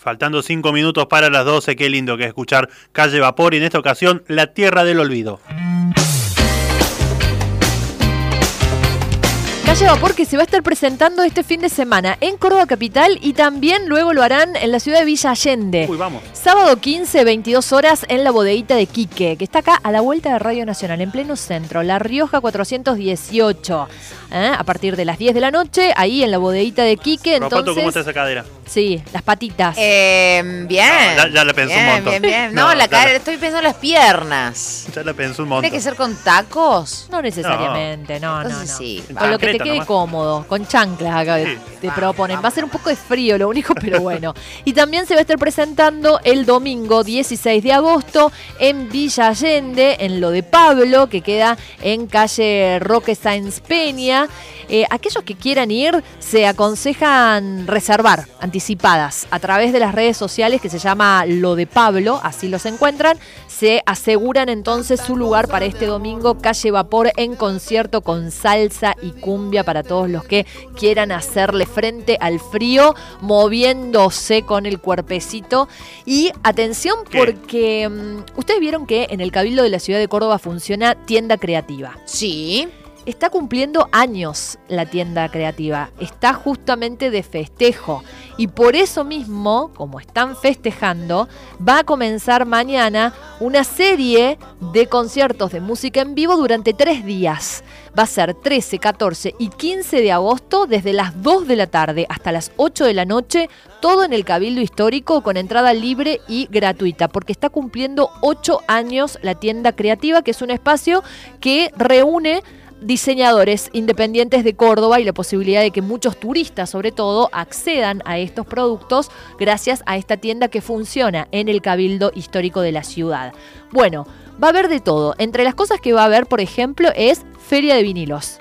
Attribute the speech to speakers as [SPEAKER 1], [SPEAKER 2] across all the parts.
[SPEAKER 1] Faltando 5 minutos para las 12, qué lindo que es escuchar Calle Vapor y en esta ocasión La Tierra del Olvido.
[SPEAKER 2] Calle Vapor que se va a estar presentando este fin de semana en Córdoba Capital y también luego lo harán en la ciudad de Villa Allende.
[SPEAKER 1] Uy, vamos.
[SPEAKER 2] Sábado 15, 22 horas en la bodeguita de Quique, que está acá a la vuelta de Radio Nacional, en pleno centro, La Rioja 418. A partir de las 10 de la noche, ahí en la bodeguita de Quique.
[SPEAKER 1] Entonces, ¿cómo está esa cadera?
[SPEAKER 2] Sí, las patitas.
[SPEAKER 3] Bien.
[SPEAKER 1] Ya la pensé un montón.
[SPEAKER 3] Bien. No, la cadera, estoy pensando en las piernas.
[SPEAKER 1] Ya la pensé un montón.
[SPEAKER 3] ¿Tiene que ser con tacos?
[SPEAKER 2] No necesariamente, no.
[SPEAKER 3] Entonces sí.
[SPEAKER 2] Con lo que te quede
[SPEAKER 1] nomás.
[SPEAKER 2] Cómodo, con chanclas acá te proponen. Va a ser un poco de frío lo único, pero bueno. Y también se va a estar presentando el domingo 16 de agosto en Villa Allende, en lo de Pablo, que queda en calle Roque Sáenz Peña. Aquellos que quieran ir se aconsejan reservar anticipadas a través de las redes sociales que se llama Lo de Pablo, así los encuentran. Se aseguran entonces su lugar para este domingo, Calle Vapor en concierto con salsa y cumbia para todos los que quieran hacerle frente al frío, moviéndose con el cuerpecito. Y atención porque ustedes vieron que en el Cabildo de la Ciudad de Córdoba funciona Tienda Creativa.
[SPEAKER 3] Sí.
[SPEAKER 2] Está cumpliendo años la Tienda Creativa, está justamente de festejo y por eso mismo, como están festejando, va a comenzar mañana una serie de conciertos de música en vivo durante 3 días. Va a ser 13, 14 y 15 de agosto desde las 2 de la tarde hasta las 8 de la noche, todo en el Cabildo Histórico con entrada libre y gratuita, porque está cumpliendo 8 años la Tienda Creativa, que es un espacio que reúne diseñadores independientes de Córdoba y la posibilidad de que muchos turistas, sobre todo, accedan a estos productos gracias a esta tienda que funciona en el Cabildo Histórico de la ciudad. Bueno, va a haber de todo. Entre las cosas que va a haber, por ejemplo, es Feria de Vinilos.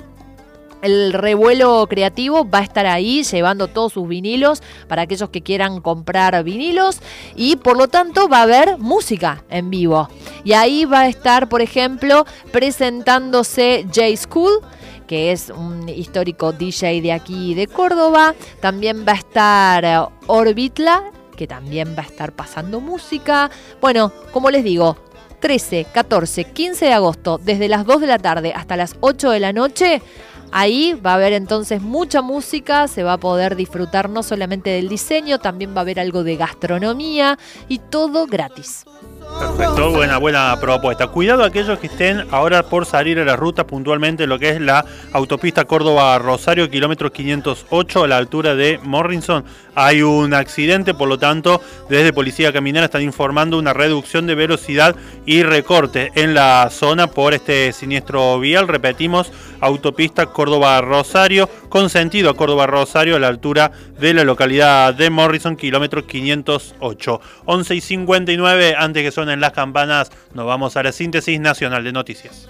[SPEAKER 2] El revuelo creativo va a estar ahí llevando todos sus vinilos para aquellos que quieran comprar vinilos y por lo tanto va a haber música en vivo. Y ahí va a estar, por ejemplo, presentándose J-School, que es un histórico DJ de aquí de Córdoba. También va a estar Orbitla, que también va a estar pasando música. Bueno, como les digo, 13, 14, 15 de agosto, desde las 2 de la tarde hasta las 8 de la noche, ahí va a haber entonces mucha música, se va a poder disfrutar no solamente del diseño, también va a haber algo de gastronomía y todo gratis.
[SPEAKER 1] Perfecto, buena propuesta. Cuidado a aquellos que estén ahora por salir a la ruta puntualmente lo que es la autopista Córdoba-Rosario, kilómetro 508 a la altura de Morrison. Hay un accidente, por lo tanto, desde Policía Caminera están informando una reducción de velocidad y recorte en la zona por este siniestro vial. Repetimos, autopista Córdoba-Rosario, con sentido a Córdoba-Rosario a la altura de la localidad de Morrison, kilómetro 508. 11:59, antes que suenen las campanas, nos vamos a la síntesis nacional de noticias.